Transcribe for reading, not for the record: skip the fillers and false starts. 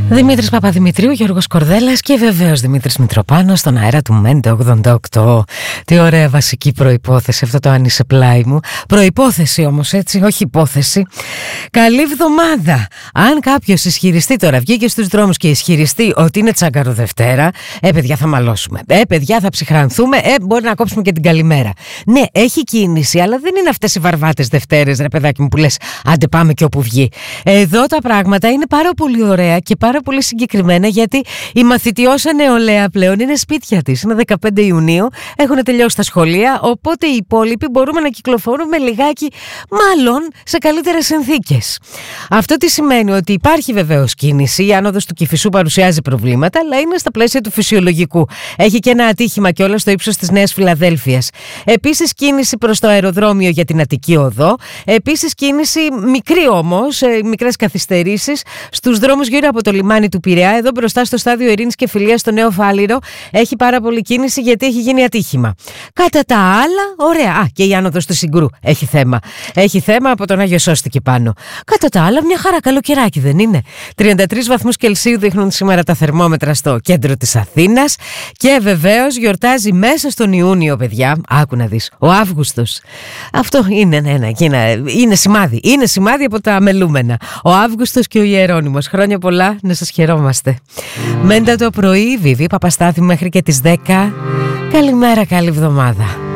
Δημήτρης Παπαδημητρίου, Γιώργος Κορδέλας και βεβαίως Δημήτρης Μητροπάνος στον αέρα του Μέντε 88. Τι ωραία βασική προϋπόθεση αυτό το αν είσαι πλάι μου. Προϋπόθεση όμως, έτσι, όχι υπόθεση. Καλή εβδομάδα. Αν κάποιος ισχυριστεί τώρα, βγήκε στους δρόμους και ισχυριστεί ότι είναι Τσάγκαρο Δευτέρα, παιδιά θα μαλώσουμε. Παιδιά θα ψυχρανθούμε, μπορεί να κόψουμε και την καλημέρα. Ναι, έχει κίνηση, αλλά δεν είναι αυτές οι βαρβάτες Δευτέρες, ρε παιδάκι μου, που λες άντε πάμε και όπου βγει. Εδώ τα πράγματα είναι πάρα πολύ ωραία και πάρα πολύ συγκεκριμένα, γιατί η μαθητιώσα νεολαία πλέον είναι σπίτια της. Είναι 15 Ιουνίου, έχουν τελειώσει τα σχολεία, οπότε οι υπόλοιποι μπορούμε να κυκλοφορούμε λιγάκι, μάλλον σε καλύτερες συνθήκες. Αυτό τι σημαίνει? Ότι υπάρχει βεβαίως κίνηση, η άνοδος του Κηφισού παρουσιάζει προβλήματα, αλλά είναι στα πλαίσια του φυσιολογικού. Έχει και ένα ατύχημα κιόλας στο ύψος της Νέας Φιλαδέλφειας. Επίσης κίνηση προς το αεροδρόμιο για την Αττική Οδό. Επίσης κίνηση μικρή όμως, μικρές καθυστερήσεις στους δρόμους γύρω από το λιμάνι του Πειραιά. Εδώ μπροστά στο στάδιο Ειρήνης και Φιλίας στο Νέο Φάληρο έχει πάρα πολύ κίνηση, γιατί έχει γίνει ατύχημα. Κατά τα άλλα, ωραία. Και η άνοδος του Συγκρού έχει θέμα. Έχει θέμα από τον Άγιο Σώστη και πάνω. Κατά τα άλλα, μια χαρά, καλοκαιράκι δεν είναι? 33 βαθμούς Κελσίου δείχνουν σήμερα τα θερμόμετρα στο κέντρο της Αθήνας. Και βεβαίως γιορτάζει μέσα στον Ιούνιο, παιδιά. Άκου να δεις. Ο Αύγουστος. Αυτό είναι είναι σημάδι. Είναι σημάδι από τα μελούμενα. Ο Αύγουστος και ο Ιερώνυμος. Χρόνια πολλά, να σας χαιρόμαστε. Μέντα το πρωί, Βιβί Παπαστάθη μέχρι και τις 10. Καλημέρα, καλή εβδομάδα.